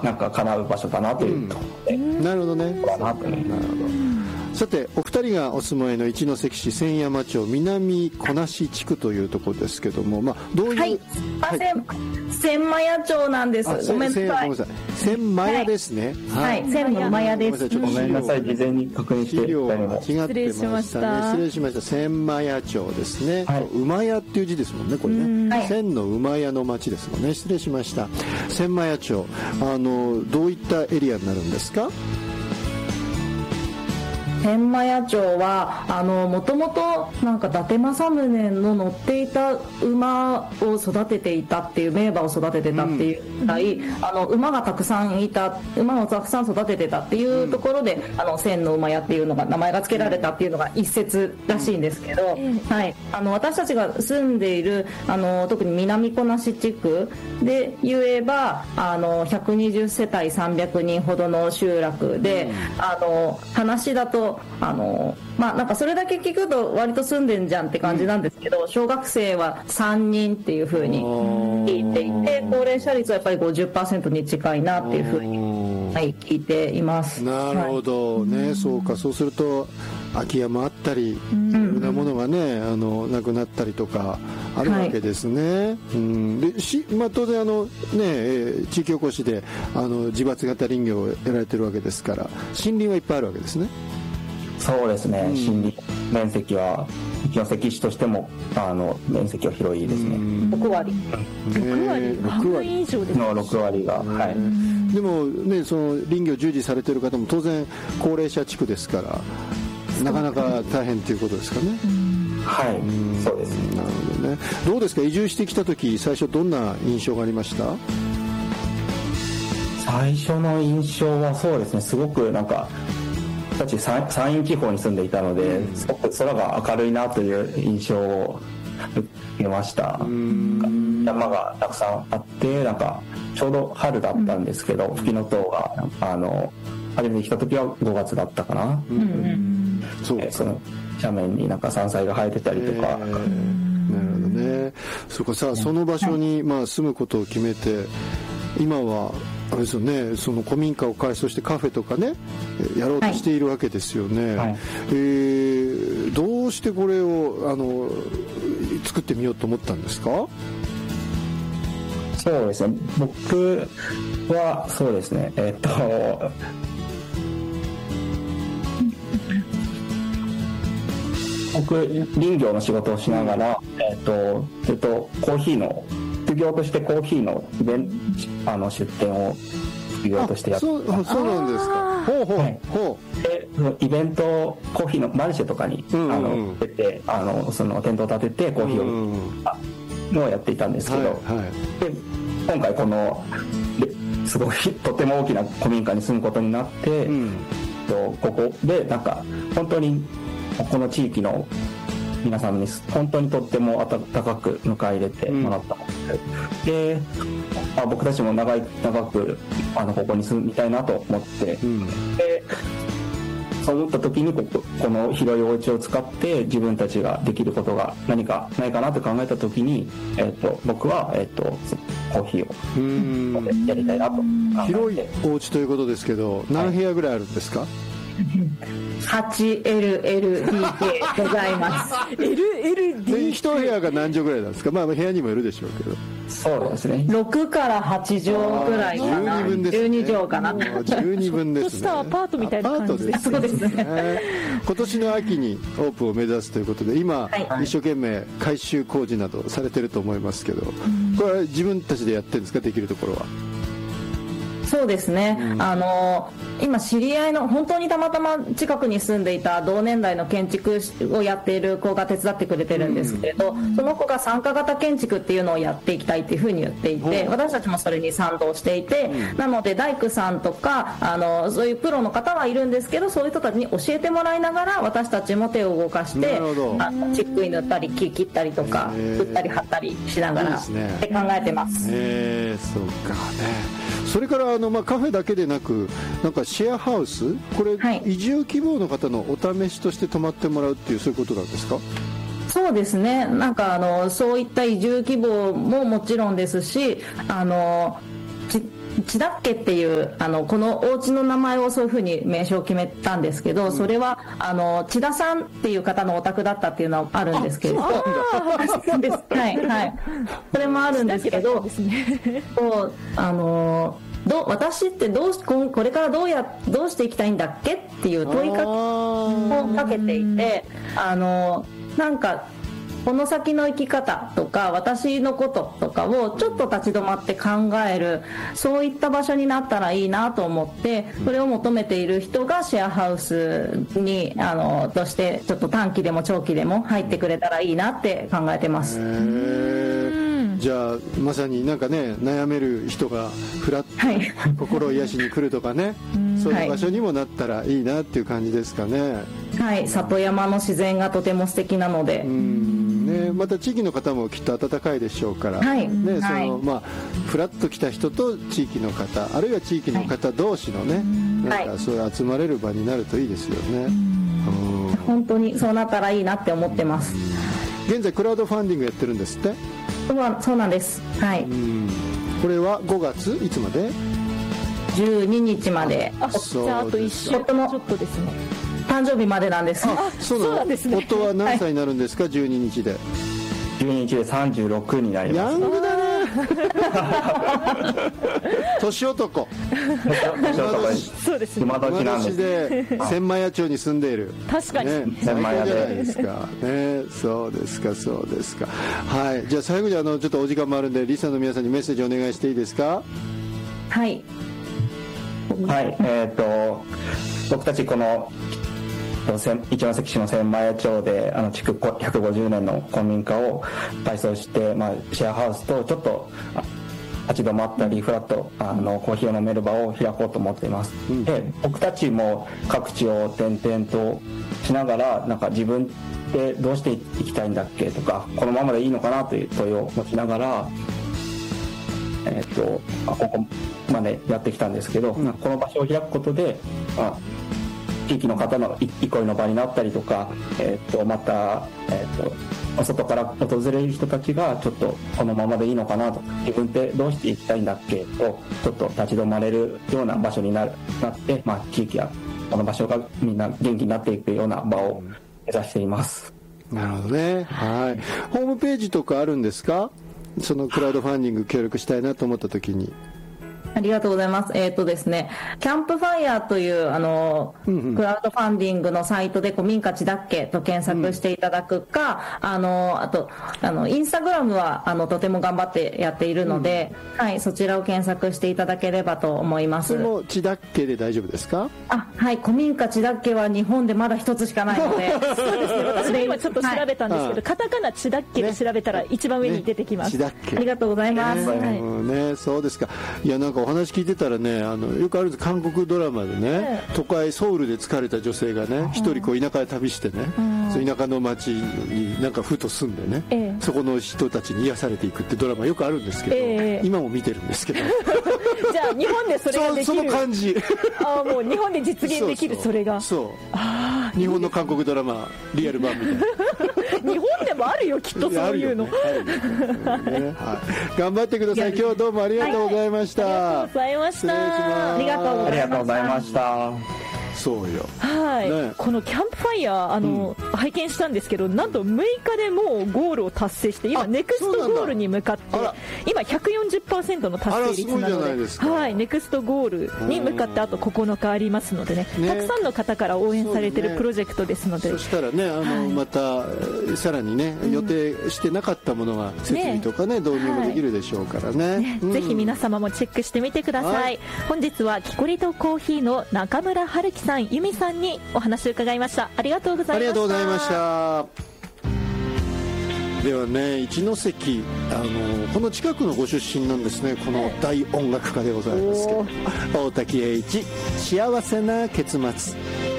なんか叶う場所だなというところで、 なるほどね。 だなと思います。 さてお二人がお住まいの一関市千山町南小梨地区というところですけども、どういう、 はい、千満屋町なんです。ごめんなさい。 千満屋ですね。 はい、千満屋です。 ごめんなさい、事前に確認して資料が間違ってましたね。失礼しました。千満屋町ですね。馬屋っていう字ですもんね、これね。千の馬屋の町ですもんね。失礼しました。千満屋町、どういったエリアになるんですか？ 千満屋町はもともとなんか伊達政宗の乗っていた馬を育てていたっていう、名馬を育ててたっていうぐらい、馬がたくさんいた、馬をたくさん育ててたっていうところで、千の馬屋っていうのが名前が付けられたっていうのが一説らしいんですけど、はい、私たちが住んでいる特に南小梨地区で言えば120世帯300人ほどの集落で、話だとなんかそれだけ聞くと割と住んでんじゃんって感じなんですけど、小学生は3人っていう風に聞いていて、高齢者率はやっぱり 50% に近いなっていう風に、聞いています。 なるほどね、そうか。そうすると空き家もあったり、いろんなものがねなくなったりとかあるわけですね。で当然地域おこしで自伐型林業をやられてるわけですから、森林はいっぱいあるわけですね。 そうですね、森林面積は一応関市としても面積は広いですね。 6割半分以上ですね。 の6割が、はい。 でもね、その林業従事されてる方も当然高齢者地区ですからなかなか大変ということですかね。 はい、そうですね。 なるほどね。どうですか、移住してきた時最初どんな印象がありました？ 最初の印象はそうですね、すごくなんか私山陰地方に住んでいたので、すごく空が明るいなという印象を受けました。山がたくさんあって、なんかちょうど春だったんですけど、フキノトウが初めて来た時は5月だったかな。その斜面になんか山菜が生えてたりとか。なるほどね。そうか、さあその場所に住むことを決めて、今はあれですよね、その古民家を改装してカフェとかねやろうとしているわけですよね。どうしてこれを作ってみようと思ったんですか？ そうですね、僕はそうですね、僕林業の仕事をしながら、コーヒーの副業としてコーヒーの出店を副業としてやってそうなんですか。 でイベントコーヒーのマルシェとかに出てそのテントを立ててコーヒーをやっていたんですけど、で今回このすごいとても大きな古民家に住むことになって、ここでなんか本当にこの地域の皆さんに本当にとっても温かく迎え入れてもらったので、僕たちも長くここに住みたいなと思って、でそう思った時にこの広いお家を使って自分たちができることが何かないかなと考えた時に、僕は、コーヒーをやりたいなと。 広いお家ということですけど、何部屋ぐらいあるんですか ？8LLDK ございます。 LLDK 一部屋が何畳ぐらいなんですか？部屋にもよるでしょうけど。 そうですね。 6から8畳ぐらいかな。 12分ですね。 12畳かな。 12分ですね。 ちょっとしたアパートみたいな感じです。 そうですね。 今年の秋にオープンを目指すということで、今、一生懸命改修工事などされてると思いますけど、これは自分たちでやってるんですか？できるところは。 そうですね、今知り合いの本当にたまたま近くに住んでいた同年代の建築をやっている子が手伝ってくれてるんですけれど、その子が参加型建築っていうのをやっていきたいっていうふうに言っていて、私たちもそれに賛同していて、なので大工さんとかそういうプロの方はいるんですけど、そういう人たちに教えてもらいながら私たちも手を動かして、チックイ塗ったり木切ったりとか打ったり貼ったりしながらって考えてます。 そうかね。それからカフェだけでなく、なんかシェアハウス、これ、移住希望の方のお試しとして泊まってもらうっていう、そういうことなんですか？ そうですね、なんかそういった移住希望ももちろんですし、 千田家っていうこのお家の名前をそういうふうに名称を決めたんですけど、それは千田さんっていう方のお宅だったっていうのはあるんですけれど、そうです、はいはい、それもあるんですけど、私ってこれからどうしていきたいんだっけっていう問いかけをかけていて、なんかこの先の生き方とか私のこととかをちょっと立ち止まって考える、そういった場所になったらいいなと思って、それを求めている人がシェアハウスにとしてちょっと短期でも長期でも入ってくれたらいいなって考えてます。 じゃあまさになんかね、悩める人がふらっと心を癒しに来るとかね、そういう場所にもなったらいいなっていう感じですかね。 はい、里山の自然がとても素敵なので、 ね、また地域の方もきっと温かいでしょうから、ね、ふらっと来た人と地域の方、あるいは地域の方同士のね、なんかそういう集まれる場になるといいですよね。 本当にそうなったらいいなって思ってます。 現在クラウドファンディングやってるんですって。 そうなんです。はい。 これは5月いつまで ？12日まで。 じゃああと1週間ちょっとですね。 誕生日までなんです。 そうなんですね。夫は何歳になるんですか？12日で。 12日で36になります。 ヤングだね。年男。 そうですね。 今時なんです。 で千枚屋町に住んでいる。 確かに。 千枚屋じゃないですか。ね、そうですかそうですか。はい。じゃあ最後にちょっとお時間もあるんでリスナーの皆さんにメッセージお願いしていいですか？ はい。 はい。僕たちこの一関市の千枚屋町で築150年の古民家を改装して、シェアハウスとちょっと立ち止まったりフラッとコーヒーを飲める場を開こうと思っています。で僕たちも各地を転々としながら、なんか自分ってどうしていきたいんだっけとか、このままでいいのかなという問いを持ちながらここまでやってきたんですけど、この場所を開くことで地域の方の憩いの場になったりとか、また、外から訪れる人たちがちょっとこのままでいいのかなと、自分ってどうしていきたいんだっけとちょっと立ち止まれるような場所になって、地域やこの場所がみんな元気になっていくような場を目指しています。 なるほどね。はい。ホームページとかあるんですか？そのクラウドファンディング協力したいなと思った時に。 ありがとうございます。ですね、キャンプファイヤーというクラウドファンディングのサイトで古民家千田家と検索していただくか、あとインスタグラムはとても頑張ってやっているので、はい、そちらを検索していただければと思います。 それも千田家で大丈夫ですか？ はい、古民家千田家は日本でまだ一つしかないのでそうですね、私も今ちょっと調べたんですけど、カタカナ千田家で調べたら一番上に出てきます。 千田家。 ありがとうございます。 ね、そうですか。いや、なんかお話聞いてたらね、よくあるんです、韓国ドラマでね、都会ソウルで疲れた女性がね、一人田舎へ旅してね、その田舎の町になんかふと住んでね、そこの人たちに癒されていくってドラマよくあるんですけど、今も見てるんですけどじゃあ日本でそれができる、 その感じもう日本で実現できる、それが日本の韓国ドラマリアル版みたいな日本でもあるよ、きっとそういうの。 頑張ってください。今日はどうもありがとうございました。 ありがとうございました。 ありがとうございました。 そうよ。 はい、このキャンプファイヤー拝見したんですけど、なんと6日でもうゴールを達成して、今ネクストゴールに向かって今 140% の達成率なので、はい、ネクストゴールに向かってあと9日ありますのでね、たくさんの方から応援されてるプロジェクトですので、 そしたらね、またさらにね、予定してなかったものが設備とかね、導入もできるでしょうからね。 ぜひ皆様もチェックしてみてください。本日はキコリとコーヒーの中村春樹さん、由美さんにお話を伺いました。ありがとうございました。 ありがとうございました。ではね、一関この近くのご出身なんですね。この大音楽家でございますけど、大滝栄一、幸せな結末。